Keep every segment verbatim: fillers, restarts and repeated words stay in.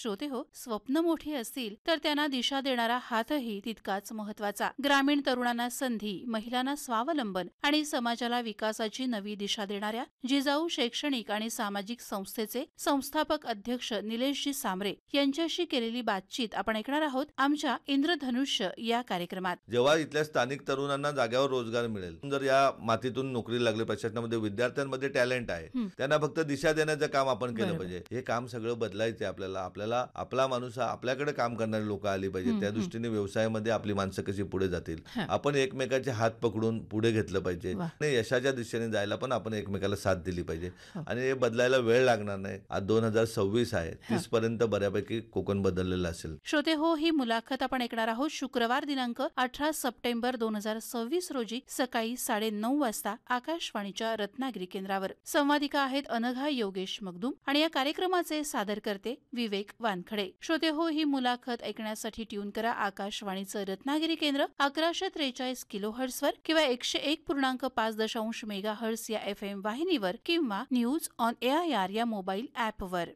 श्रोते हो, स्वप्न मोठी असतील तर त्यांना दिशा देणारा हातही तितकाच महत्वाचा. ग्रामीण तरुणांना संधी, महिलांना स्वावलंबन आणि समाजाला विकासाची नवी दिशा देणाऱ्या जिजाऊ शैक्षणिक आणि सामाजिक संस्थेचे संस्थापक अध्यक्ष निलेशजी सांबरे यांच्याशी केलेली बातचीत आपण ऐकणार आहोत आमच्या इंद्रधनुष्य या कार्यक्रमात. जेव्हा इथल्या स्थानिक तरुणांना जाग्यावर रोजगार मिळेल, जर या मातीतून नोकरी लागली, प्रशासनामध्ये विद्यार्थ्यांमध्ये टॅलेंट आहे, त्यांना फक्त दिशा देण्याचं काम आपण केलं पाहिजे. हे काम सगळं बदलायचं आपल्याला. आपल्याला आपला माणूस आपल्याकडे काम करणारे लोक आली पाहिजे. त्या दृष्टीने व्यवसायामध्ये आपली माणसं कशी पुढे जातील, आपण एकमेकाचे हात पकडून पुढे घेतलं पाहिजे आणि यशाच्या दिशेने जायला पण आपण एकमेकाला साथ दिली पाहिजे. आणि हे बदलायला वेळ लागणार नाही. आज दोन हजार सव्वीस आहे, तीस पर्यंत बऱ्यापैकी कोकण बदललेलं असेल. श्रोते हो, ही मुलाखत आपण ऐकणार आहोत शुक्रवार दिनांक अठरा सप्टेंबर दोन हजार सव्वीस रोजी सकाळी साडे नऊ वाजता आकाशवाणीच्या रत्नागिरी केंद्रावर. संवादिका आहेत अनघा योगेश मगदूम आणि या कार्यक्रमाचे सादर करते विवेक वानखडे. श्रोते हो, ही मुलाखत ऐकण्यासाठी ट्यून करा आकाशवाणीचं रत्नागिरी केंद्र अकराशे त्रेचाळीस किलो हर्ट्सवर किंवा एकशे एक पूर्णांक पाच दशांश मेगा हर्ट्स या एफ एम वाहिनीवर किंवा news on A I R या मोबाईल ऍपवर.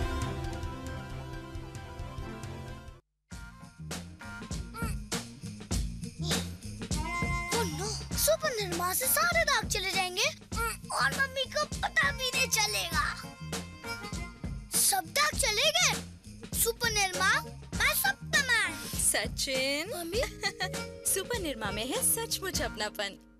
सुपर निर्मा से सारे दाग चले जाएंगे और मम्मी को पता भी नहीं चलेगा. सब दाग चले गए. सुपर निर्मा, मैं Superman. Sachin mummy super Nirma में है सचमुच अपनापन.